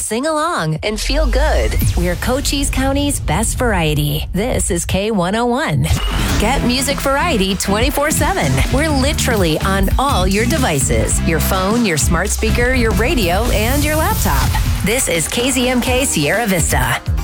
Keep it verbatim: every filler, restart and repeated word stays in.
sing along, and feel good. We're Cochise County's best variety. This is K one oh one. Get music variety twenty-four seven. We're literally on all your devices. Your phone, your smart speaker, your radio, and your laptop. This is K Z M K Sierra Vista.